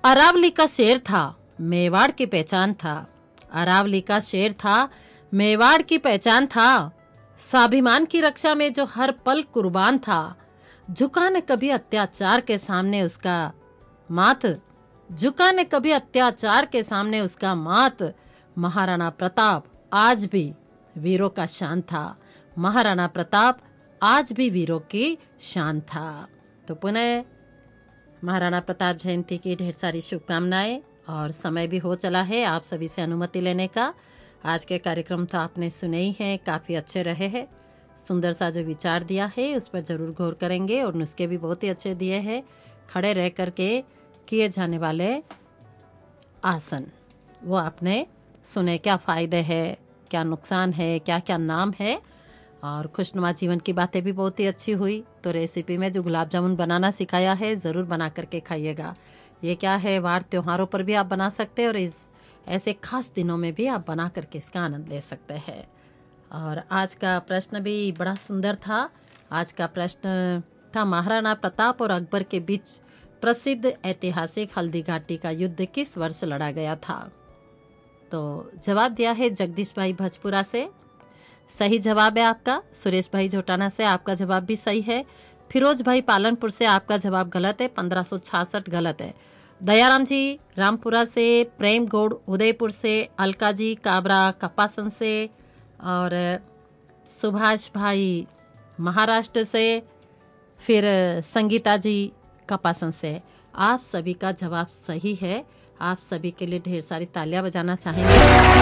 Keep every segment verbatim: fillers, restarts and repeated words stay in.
अरावली का शेर था, मेवाड़ की पहचान था। अरावली का शेर था, मेवाड़ की पहचान था। स्वाभिमान की रक्षा में जो हर पल कुर्बान था। झुका न कभी अत्याचार के सामने उसका माथ, झुका न कभी अत्याचार के सामने उसका माथ। महाराणा प्रताप आज भी वीरों का शान था। महाराणा प्रताप आज भी वीरों की शान था। तो पुनः महाराणा प्रताप जयंती की ढेर सारी शुभकामनाएं। और समय भी हो चला है आप सभी से अनुमति लेने का। आज के कार्यक्रम तो आपने सुने ही हैं, काफ़ी अच्छे रहे हैं। सुंदर सा जो विचार दिया है उस पर जरूर गौर करेंगे। और नुस्खे भी बहुत ही अच्छे दिए हैं। खड़े रह करके किए जाने वाले आसन वो आपने सुने, क्या फ़ायदे हैं, क्या नुकसान है, क्या क्या नाम है। और खुशनुमा जीवन की बातें भी बहुत ही अच्छी हुई। तो रेसिपी में जो गुलाब जामुन बनाना सिखाया है ज़रूर बना करके खाइएगा। ये क्या है, वार त्योहारों पर भी आप बना सकते हैं और इस ऐसे खास दिनों में भी आप बना करके इसका आनंद ले सकते हैं। और आज का प्रश्न भी बड़ा सुंदर था। आज का प्रश्न था, महाराणा प्रताप और अकबर के बीच प्रसिद्ध ऐतिहासिक हल्दी घाटी का युद्ध किस वर्ष लड़ा गया था। तो जवाब दिया है जगदीश भाई भजपुरा से। सही जवाब है आपका। सुरेश भाई जोटाना से आपका जवाब भी सही है। फिरोज भाई पालनपुर से आपका जवाब गलत है, पंद्रह सौ छियासठ गलत है। दयाराम जी रामपुरा से, प्रेम गौड़ उदयपुर से, अलका जी काबरा कपासन से और सुभाष भाई महाराष्ट्र से, फिर संगीता जी कपासन से। आप सभी का जवाब सही है। आप सभी के लिए ढेर सारी तालियां बजाना चाहेंगे।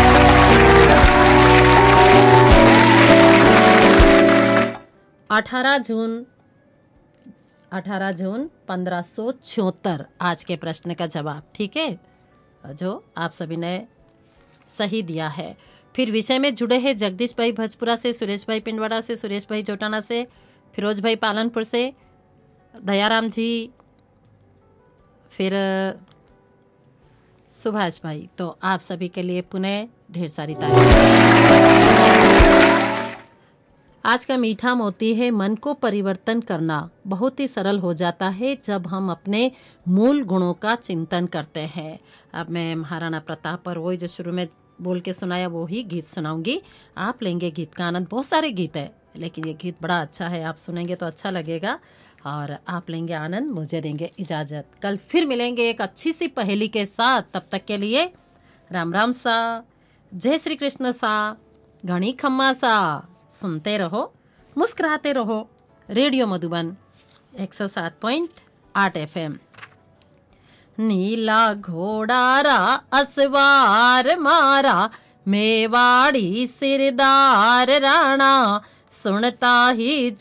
अठारह जून अठारह जून पंद्रह सौ छिहत्तर आज के प्रश्न का जवाब, ठीक है, जो आप सभी ने सही दिया है। फिर विषय में जुड़े हैं जगदीश भाई भजपुरा से, सुरेश भाई पिंडवाड़ा से, सुरेश भाई जोटाना से, फिरोज भाई पालनपुर से, दयाराम जी, फिर सुभाष भाई। तो आप सभी के लिए पुनः ढेर सारी तारीफ। आज का मीठा मोती है, मन को परिवर्तन करना बहुत ही सरल हो जाता है जब हम अपने मूल गुणों का चिंतन करते हैं। अब मैं महाराणा प्रताप और वही जो शुरू में बोल के सुनाया वो ही गीत सुनाऊंगी। आप लेंगे गीत का आनंद। बहुत सारे गीत है लेकिन ये गीत बड़ा अच्छा है, आप सुनेंगे तो अच्छा लगेगा और आप लेंगे आनंद, मुझे देंगे इजाजत। कल फिर मिलेंगे एक अच्छी सी पहेली के साथ। तब तक के लिए राम राम सा, जय श्री कृष्ण सा, घनी खम्मा सा। सुनते रहो, मुस्कुराते रहो। रेडियो मधुबन एक सौ सात पॉइंट आठ एफ एम। नीला घोड़ा रा असवार मारा, मेवाड़ी सिरदार राणा, सुनता ही